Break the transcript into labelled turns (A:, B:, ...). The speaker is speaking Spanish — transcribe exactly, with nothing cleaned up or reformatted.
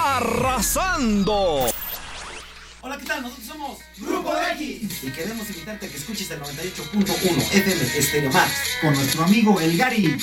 A: arrasando.
B: Hola, ¿qué tal? Nosotros somos
C: Grupo X
B: y queremos invitarte a que escuches el noventa y ocho punto uno F M Stereo Max
C: con nuestro amigo El Gary.